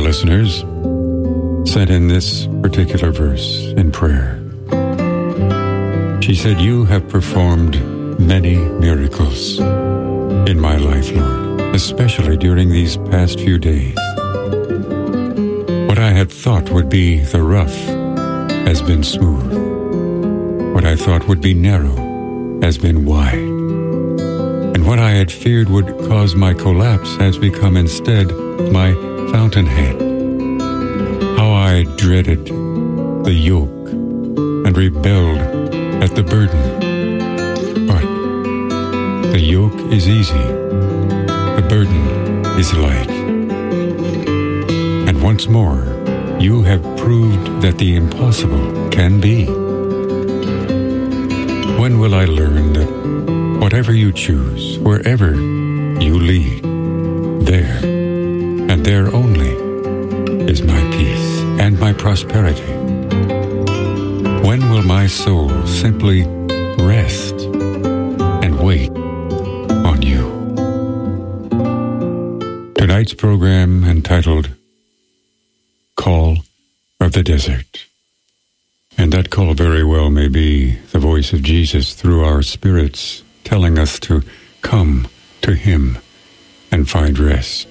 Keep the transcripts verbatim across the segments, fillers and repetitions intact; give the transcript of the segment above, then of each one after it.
listeners sent in this particular verse in prayer. She said, "You have performed many miracles in my life, Lord, especially during these past few days. What I had thought would be the rough has been smooth. What I thought would be narrow has been wide. And what I had feared would cause my collapse has become instead my fountainhead. How I dreaded the yoke and rebelled at the burden. But the yoke is easy, the burden is light. And once more, you have proved that the impossible can be. When will I learn that whatever you choose, wherever you lead, there, and there only, is my peace and my prosperity? When will my soul simply rest and wait on you?" Tonight's program entitled Call of the Desert. And that call very well may be the voice of Jesus through our spirits telling us to come to Him and find rest.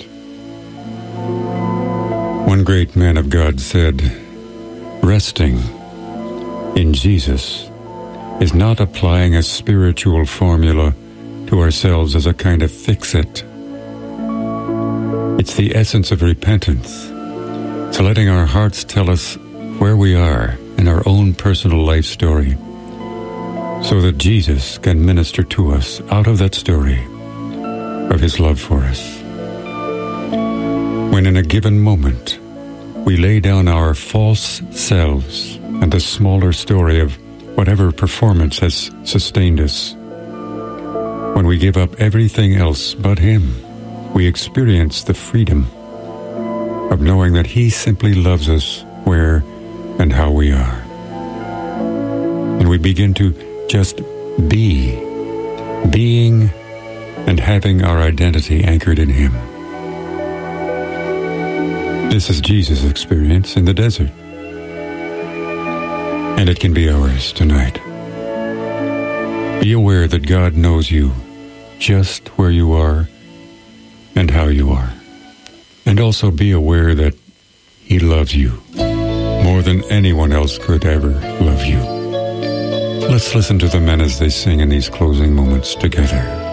One great man of God said, "Resting in Jesus is not applying a spiritual formula to ourselves as a kind of fix-it. It's the essence of repentance. It's letting our hearts tell us where we are in our own personal life story, so that Jesus can minister to us out of that story of His love for us. When in a given moment we lay down our false selves and the smaller story of whatever performance has sustained us, when we give up everything else but Him, we experience the freedom of knowing that He simply loves us where and how we are. And we begin to just be, being and having our identity anchored in Him. This is Jesus' experience in the desert. And it can be ours tonight. Be aware that God knows you just where you are and how you are. And also be aware that He loves you more than anyone else could ever love you. Let's listen to the men as they sing in these closing moments together.